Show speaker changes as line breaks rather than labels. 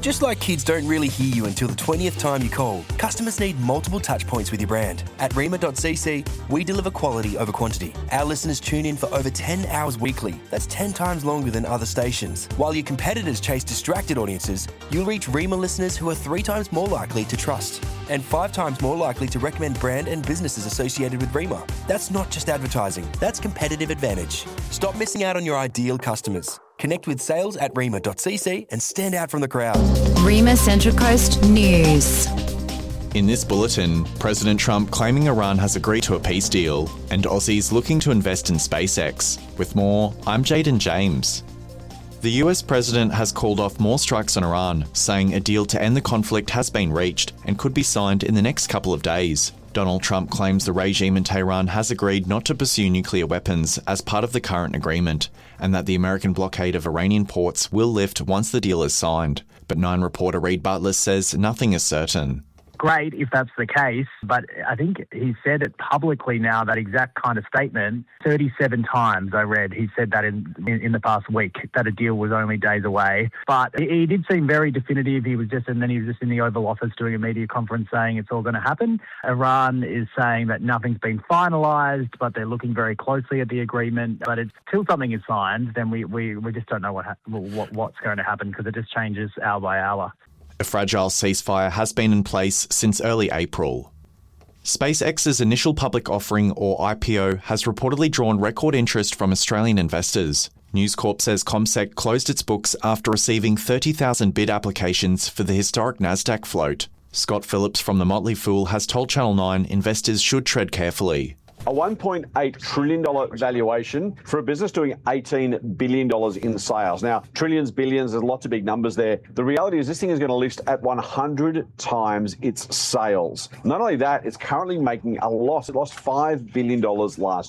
Just like kids don't really hear you until the 20th time you call, customers need multiple touch points with your brand. At Rima.cc, we deliver quality over quantity. Our listeners tune in for over 10 hours weekly. That's 10 times longer than other stations. While your competitors chase distracted audiences, you'll reach Rima listeners who are 3 times more likely to trust and 5 times more likely to recommend brand and businesses associated with Rima. That's not just advertising, that's competitive advantage. Stop missing out on your ideal customers. Connect with sales at Rima.cc and stand out from the crowd.
Rima Central Coast News.
In this bulletin, President Trump claiming Iran has agreed to a peace deal and Aussies looking to invest in SpaceX. With more, I'm Jaden James. The US president has called off more strikes on Iran, saying a deal to end the conflict has been reached and could be signed in the next couple of days. Donald Trump claims the regime in Tehran has agreed not to pursue nuclear weapons as part of the current agreement, and that the American blockade of Iranian ports will lift once the deal is signed. But Nine reporter Reid Butler says nothing is certain.
Great if that's the case, but I think he said it publicly now, that exact kind of statement, 37 times I read. He said that in the past week, that a deal was only days away. But he did seem very definitive. He was just in the Oval Office doing a media conference saying it's all going to happen. Iran is saying that nothing's been finalised, but they're looking very closely at the agreement. But until something is signed, then we just don't know what's going to happen, because it just changes hour by hour.
A fragile ceasefire has been in place since early April. SpaceX's initial public offering, or IPO, has reportedly drawn record interest from Australian investors. News Corp says CommSec closed its books after receiving 30,000 bid applications for the historic Nasdaq float. Scott Phillips from The Motley Fool has told Channel 9 investors should tread carefully.
A $1.8 trillion valuation for a business doing $18 billion in sales. Now, trillions, billions, there's lots of big numbers there. The reality is this thing is going to list at 100 times its sales. Not only that, it's currently making a loss. It lost $5 billion last